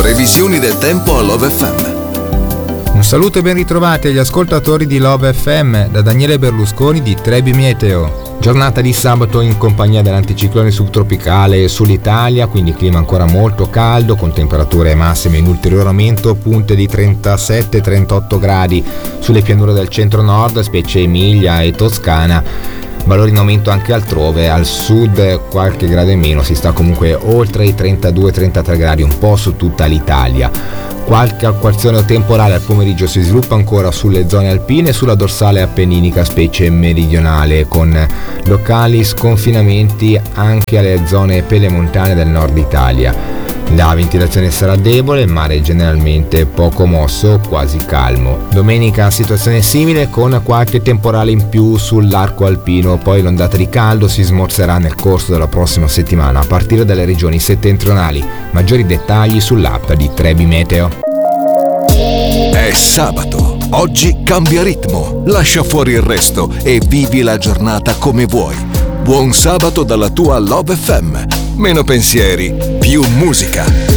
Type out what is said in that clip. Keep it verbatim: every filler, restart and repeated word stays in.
Previsioni del tempo a Love F M. Un saluto e ben ritrovati agli ascoltatori di Love F M da Daniele Berlusconi di Trebi Meteo. Giornata di sabato in compagnia dell'anticiclone subtropicale sull'Italia, quindi clima ancora molto caldo con temperature massime in ulteriore aumento, punte di trentasette trentotto gradi sulle pianure del centro-nord, specie Emilia e Toscana. Valori in aumento anche altrove, al sud qualche grado in meno, si sta comunque oltre i trentadue trentatré gradi un po' su tutta l'Italia. Qualche acquazzone temporale al pomeriggio si sviluppa ancora sulle zone alpine e sulla dorsale appenninica, specie meridionale, con locali sconfinamenti anche alle zone pedemontane del nord Italia. La ventilazione sarà debole, il mare generalmente poco mosso, quasi calmo. Domenica situazione simile con qualche temporale in più sull'arco alpino, poi l'ondata di caldo si smorzerà nel corso della prossima settimana a partire dalle regioni settentrionali. Maggiori dettagli sull'app di Trebi Meteo. È sabato. Oggi cambia ritmo, lascia fuori il resto e vivi la giornata come vuoi. Buon sabato dalla tua Love F M. Meno pensieri, più musica.